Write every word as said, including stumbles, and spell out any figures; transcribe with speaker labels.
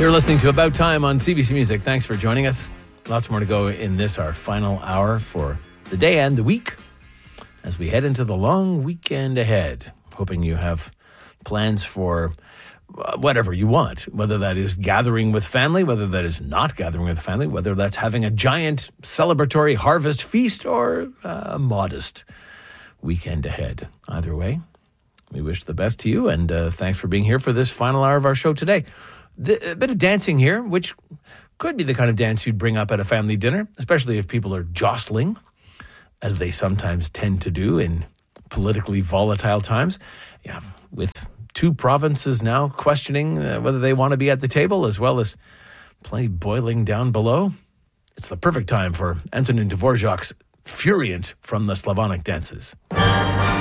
Speaker 1: You're listening to About Time on C B C Music. Thanks for joining us. Lots more to go in this, our final hour for the day and the week as we head into the long weekend ahead. Hoping you have plans for whatever you want, whether that is gathering with family, whether that is not gathering with family, whether that's having a giant celebratory harvest feast or a modest weekend ahead. Either way, we wish the best to you, and uh, thanks for being here for this final hour of our show today. The, a bit of dancing here, which could be the kind of dance you'd bring up at a family dinner, especially if people are jostling, as they sometimes tend to do in politically volatile times. Yeah, with two provinces now questioning uh, whether they want to be at the table, as well as plenty boiling down below. It's the perfect time for Antonin Dvorak's Furient from the Slavonic dances.